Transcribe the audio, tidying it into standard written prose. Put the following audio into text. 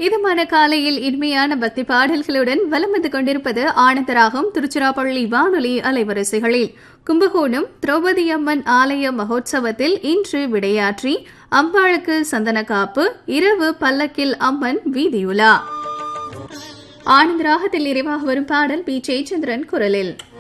இதமான காலையில் இனிமையான பக்தி பாடல்களுடன் வலம் வந்து கொண்டிருப்பது ஆனந்தராகம் திருச்சிராப்பள்ளி வானொலி அலைவரிசைகளில். கும்பகோணம் திரௌபதி அம்மன் ஆலய மகோத்சவத்தில் இன்று விடையாற்றி அம்பாளுக்கு சந்தன காப்பு, இரவு பல்லக்கில் அம்மன் வீதியுலா. ஆனந்தராகத்தில் நிறைவாக வரும் பாடல் பி. ஜெயச்சந்திரன் குரலில்.